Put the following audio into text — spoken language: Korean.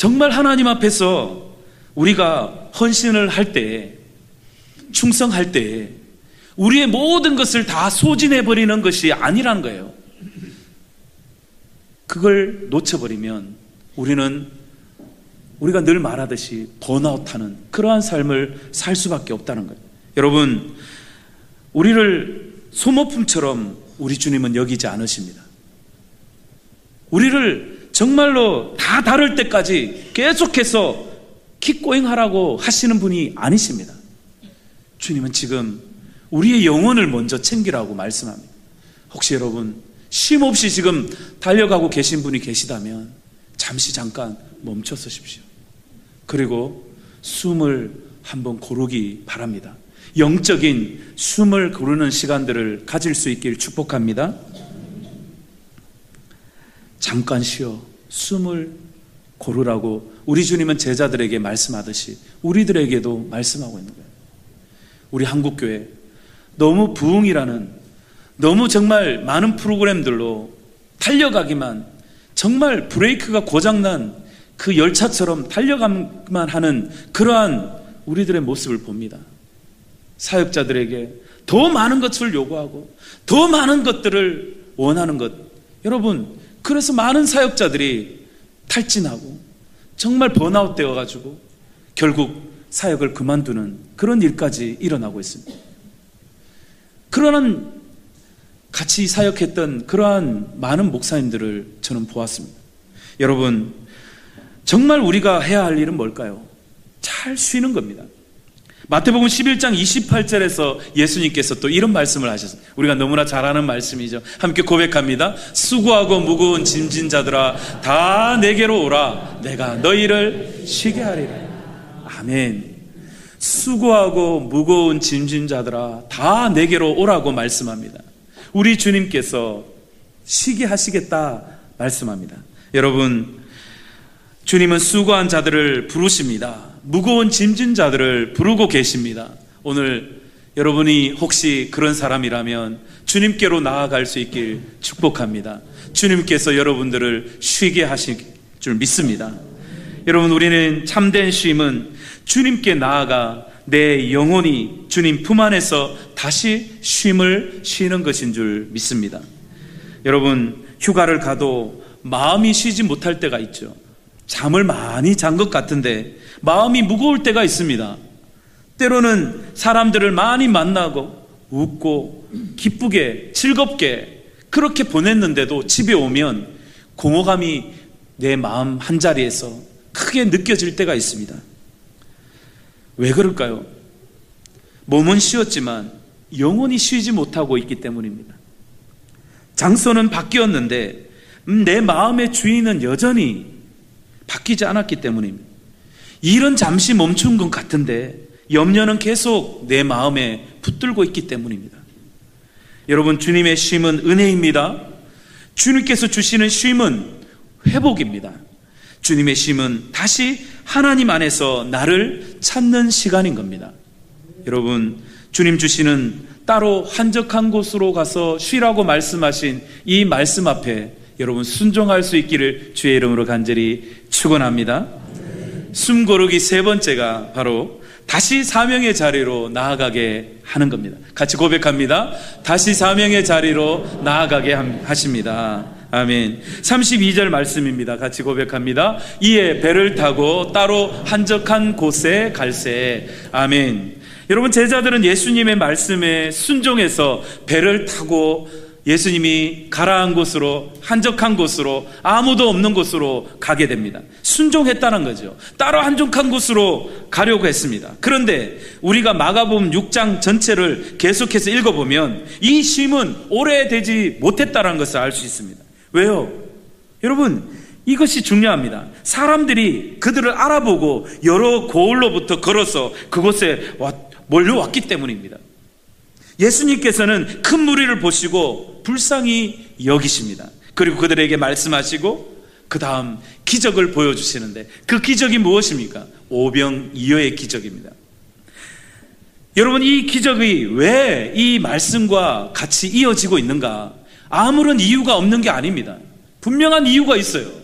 정말 하나님 앞에서 우리가 헌신을 할 때, 충성할 때 우리의 모든 것을 다 소진해버리는 것이 아니라는 거예요. 그걸 놓쳐버리면 우리가 늘 말하듯이 번아웃하는 그러한 삶을 살 수밖에 없다는 거예요. 여러분, 우리를 소모품처럼 우리 주님은 여기지 않으십니다. 우리를 정말로 다 다룰 때까지 계속해서 킥고잉하라고 하시는 분이 아니십니다. 주님은 지금 우리의 영혼을 먼저 챙기라고 말씀합니다. 혹시 여러분 쉼없이 지금 달려가고 계신 분이 계시다면 잠시 잠깐 멈춰 서십시오. 그리고 숨을 한번 고르기 바랍니다. 영적인 숨을 고르는 시간들을 가질 수 있길 축복합니다. 잠깐 쉬어 숨을 고르라고 우리 주님은 제자들에게 말씀하듯이 우리들에게도 말씀하고 있는 거예요. 우리 한국교회 너무 부흥이라는, 너무 정말 많은 프로그램들로 달려가기만, 정말 브레이크가 고장난 그 열차처럼 달려가기만 하는 그러한 우리들의 모습을 봅니다. 사역자들에게 더 많은 것을 요구하고 더 많은 것들을 원하는 것. 여러분, 그래서 많은 사역자들이 탈진하고 정말 번아웃 되어가지고 결국 사역을 그만두는 그런 일까지 일어나고 있습니다. 그러한 같이 사역했던 그러한 많은 목사님들을 저는 보았습니다. 여러분, 정말 우리가 해야 할 일은 뭘까요? 잘 쉬는 겁니다. 마태복음 11장 28절에서 예수님께서 또 이런 말씀을 하셨습니다. 우리가 너무나 잘 아는 말씀이죠. 함께 고백합니다. 수고하고 무거운 짐진 자들아 다 내게로 오라. 내가 너희를 쉬게 하리라. 아멘. 수고하고 무거운 짐진 자들아 다 내게로 오라고 말씀합니다. 우리 주님께서 쉬게 하시겠다 말씀합니다. 여러분, 주님은 수고한 자들을 부르십니다. 무거운 짐진 자들을 부르고 계십니다. 오늘 여러분이 혹시 그런 사람이라면 주님께로 나아갈 수 있길 축복합니다. 주님께서 여러분들을 쉬게 하실 줄 믿습니다. 여러분, 우리는 참된 쉼은 주님께 나아가 내 영혼이 주님 품 안에서 다시 쉼을 쉬는 것인 줄 믿습니다. 여러분, 휴가를 가도 마음이 쉬지 못할 때가 있죠. 잠을 많이 잔 것 같은데 마음이 무거울 때가 있습니다. 때로는 사람들을 많이 만나고 웃고 기쁘게 즐겁게 그렇게 보냈는데도 집에 오면 공허감이 내 마음 한자리에서 크게 느껴질 때가 있습니다. 왜 그럴까요? 몸은 쉬었지만 영혼이 쉬지 못하고 있기 때문입니다. 장소는 바뀌었는데 내 마음의 주인은 여전히 바뀌지 않았기 때문입니다. 일은 잠시 멈춘 것 같은데 염려는 계속 내 마음에 붙들고 있기 때문입니다. 여러분, 주님의 쉼은 은혜입니다. 주님께서 주시는 쉼은 회복입니다. 주님의 쉼은 다시 하나님 안에서 나를 찾는 시간인 겁니다. 여러분, 주님 주시는 따로 한적한 곳으로 가서 쉬라고 말씀하신 이 말씀 앞에 여러분 순종할 수 있기를 주의 이름으로 간절히 축원합니다. 숨 고르기 세 번째가 바로 다시 사명의 자리로 나아가게 하는 겁니다. 같이 고백합니다. 다시 사명의 자리로 나아가게 하십니다. 아멘. 32절 말씀입니다. 같이 고백합니다. 이에 배를 타고 따로 한적한 곳에 갈새. 아멘. 여러분, 제자들은 예수님의 말씀에 순종해서 배를 타고 예수님이 가라한 곳으로, 한적한 곳으로, 아무도 없는 곳으로 가게 됩니다. 순종했다는 거죠. 따로 한적한 곳으로 가려고 했습니다. 그런데 우리가 마가복음 6장 전체를 계속해서 읽어보면 이 쉼은 오래되지 못했다는 것을 알 수 있습니다. 왜요? 여러분, 이것이 중요합니다. 사람들이 그들을 알아보고 여러 고을로부터 걸어서 그곳에 몰려왔기 때문입니다. 예수님께서는 큰 무리를 보시고 불쌍히 여기십니다. 그리고 그들에게 말씀하시고 그 다음 기적을 보여주시는데 그 기적이 무엇입니까? 오병이어의 기적입니다. 여러분, 이 기적이 왜 이 말씀과 같이 이어지고 있는가? 아무런 이유가 없는 게 아닙니다. 분명한 이유가 있어요.